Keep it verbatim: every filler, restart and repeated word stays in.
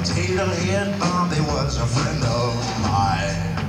potato head Bobby was a friend of mine.